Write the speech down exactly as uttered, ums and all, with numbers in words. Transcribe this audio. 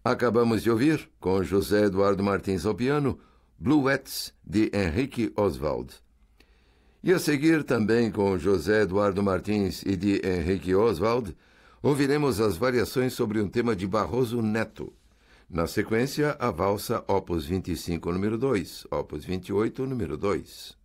Acabamos de ouvir, com José Eduardo Martins ao piano, Bluets, de Henrique Oswald. E a seguir, também com José Eduardo Martins e de Henrique Oswald, ouviremos as variações sobre um tema de Barroso Neto. Na sequência, a valsa Opus vinte e cinco, número dois, Opus vinte e oito, número dois.